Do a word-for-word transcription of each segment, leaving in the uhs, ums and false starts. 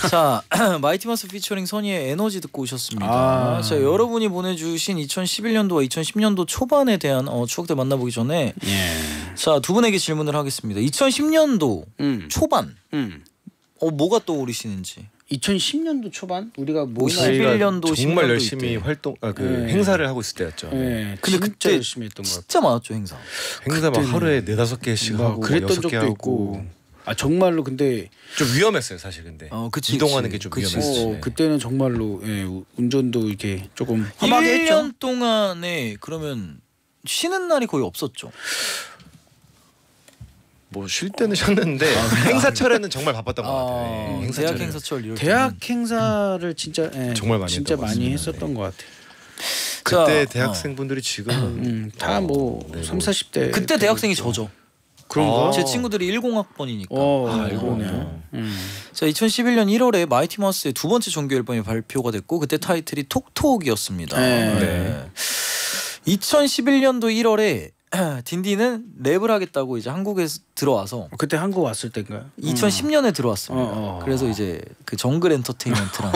자, 마이티마우스 피처링 선희의 에너지 듣고 오셨습니다. 아. 자, 여러분이 보내주신 이천십일 년도와 이천십 년도 초반에 대한 어, 추억들 만나보기 전에 예. 자, 두 분에게 질문을 하겠습니다. 이천십 년도 음. 초반 음. 어, 뭐가 떠오르시는지. 이천십 년도 초반 우리가 뭐 십일 년도 정말 십 년도 열심히 이때. 활동 아, 그 네. 행사를 하고 있을 때였죠. 예. 근데 진짜 그때 열심히 했던 거 같아요. 진짜 많았죠 행사. 행사 막 그때는 하루에 네다섯 개씩 뭐 하고 그랬던 여섯 개 적도 하고 있고. 아 정말로 근데 좀 위험했어요 사실 근데. 어, 그치, 이동하는 그치. 게 좀 그치. 위험했어요. 어, 그때는 정말로 예, 우- 운전도 이렇게 조금 일 험하게 했죠. 년 동안에 그러면 쉬는 날이 거의 없었죠. 뭐 쉴 때는 쉬었는데 행사철에는 정말 바빴던 것 같아요. 아, 예, 대학 행사철에는. 행사철 이럴 대학 때는. 행사를 진짜 예, 정말 많이 진짜 했던 것 많이 같습니다. 했었던 것 같아요. 그때 자, 대학생분들이 지금은 음, 다뭐 네, 뭐. 삼사십 대 그때 대학생이 저죠. 그런가? 아. 제 친구들이 십 학번이니까. 어, 아, 그러네. 일본이요. 음. 자, 이천십일 년 일월에 마이티 마우스의 두 번째 정규 앨범이 발표가 됐고 그때 타이틀이 톡톡이었습니다. 네. 네. 이천십일 년도 일월에 딘딘은 랩을 하겠다고 이제 한국에 들어와서 그때 한국 왔을 때인가요? 이천십 년에 들어왔습니다. 어, 어. 그래서 이제 그 정글 엔터테인먼트랑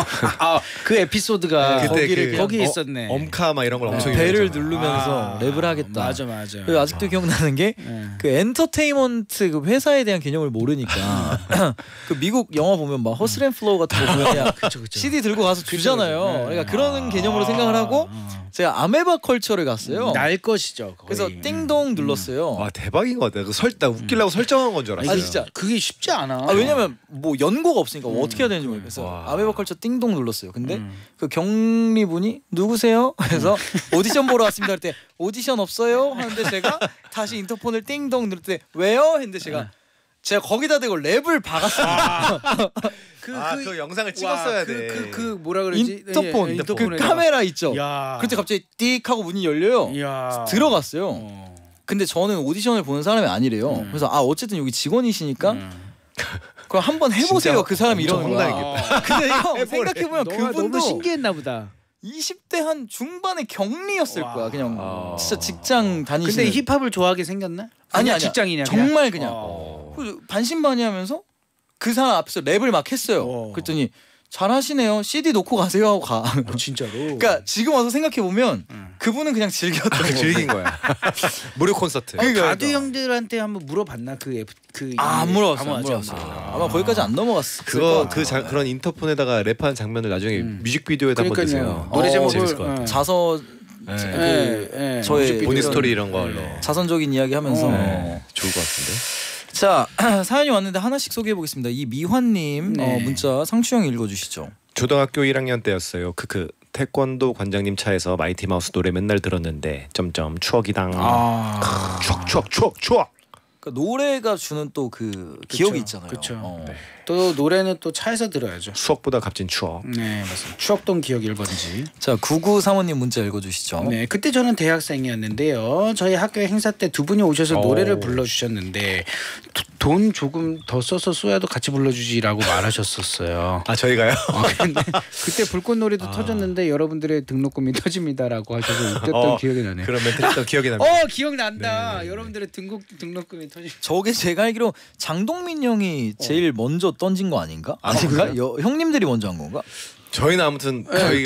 아그 에피소드가 그때 거기를 그 거기 어, 있었네. 엄카 막 이런 걸 네. 엄청 배를 유명했잖아. 누르면서 아, 랩을 하겠다. 맞아 맞아. 그리고 아직도 기억나는 게 그 예. 엔터테인먼트 그 회사에 대한 개념을 모르니까 그 미국 영화 보면 막 허슬앤플로우 같은 거 보면 그냥 그쵸 그쵸. 씨디 들고 가서 주잖아요. 그쵸. 그러니까 그런 개념으로 생각을 하고 아, 제가 아메바 컬처를 갔어요. 날 것이죠. 거의. 그래서 띵동 눌렀어요. 와 대박인 것 같아. 그 설, 나 웃기려고 설정한 건 줄 알았어요. 아 진짜. 그게 쉽지 않아. 아 왜냐면 뭐 연고가 없으니까 뭐 어떻게 해야 되는지 모르겠어서 와. 아메바 컬처 띵동 눌렀어요. 근데 음. 그 경리분이 누구세요? 그래서 오디션 보러 왔습니다. 할 때 오디션 없어요? 하는데 제가 다시 인터폰을 띵동 누를 때 왜요? 했는데 제가 제가 거기다 대고 랩을 박았어요. 그, 아, 그 영상을 찍었어야 돼. 그, 그, 그 뭐라 그러지? 인터폰 예, 그 인터폰에다가. 카메라 있죠. 야. 그때 갑자기 띡 하고 문이 열려요. 야. 들어갔어요. 어. 근데 저는 오디션을 보는 사람이 아니래요. 음. 그래서 아 어쨌든 여기 직원이시니까 음. 그럼 한번 해보세요. 진짜 그 사람이 엄청 이러는 거야. 황당했겠다. 근데 형 생각해보면 너가 그분도 너무 신기했나 보다. 이십 대 한 중반의 경리였을 와. 거야. 그냥 아. 진짜 직장 다니시는. 근데 힙합을 좋아하게 생겼나? 아니 그냥 아니 직장이냐? 그냥? 정말 그냥 어. 그래서 반신반의하면서 그 사람 앞에서 랩을 막 했어요. 어. 그랬더니 잘하시네요. 씨디 놓고 가세요 하고 가. 어, 진짜로. 그러니까 지금 와서 생각해 보면 음. 그분은 그냥 즐겼던 거. 즐긴 거야. 무료 콘서트. 그러니까, 가드 그러니까. 형들한테 한번 물어봤나 그 F, 그 아, 안 이- 물어봤어요. 안 아무 하지 물어봤어요. 않았어요. 아마 거기까지 안 넘어갔을 그거 것 그 자, 같아요. 그런 인터폰에다가 랩하는 장면을 나중에 음. 뮤직비디오에다 한번 그러니까요. 넣으세요. 노래 어, 제목을 재밌을 것 같아요. 어. 자서 네. 그 예, 예. 저의 뮤직비디오. 보니 이런- 스토리 이런 걸로 네. 자선적인 이야기 하면서 어. 네. 좋을 것 같은데. 자 사연이 왔는데 하나씩 소개해 보겠습니다. 이 미환님 네. 어, 문자 상추형 읽어주시죠. 초등학교 일 학년 때였어요. 크크 태권도 관장님 차에서 마이티 마우스 노래 맨날 들었는데 점점 추억이당. 아. 추억 추억 추억 추억. 그러니까 노래가 주는 또 그 기억이 있잖아요. 그쵸. 어. 네. 또 노래는 또 차에서 들어야죠. 수억보다 값진 추억. 네 맞습니다. 추억동 기억 일 번지. 자 구구삼오님 문자 읽어주시죠. 네 그때 저는 대학생이었는데요. 저희 학교 행사 때 두 분이 오셔서 오. 노래를 불러주셨는데 도- 돈 조금 더 써서 쏘야도 같이 불러주지라고 말하셨었어요. 아 저희가요? 어, 근데 그때 불꽃놀이도 아. 터졌는데 여러분들의 등록금이 터집니다라고 하셔서 웃겼던 어, 기억이 나네요. 그런 멘트 했던 기억이 납니다. 어 기억난다. 네, 네, 여러분들의 등록 등록금이 터지. 저게 제가 알기로 장동민 형이 제일 먼저 던진 거 아닌가? 아, 아닌가? 그래요? 여, 형님들이 먼저 한 건가? 저희는 아무튼 네, 저희가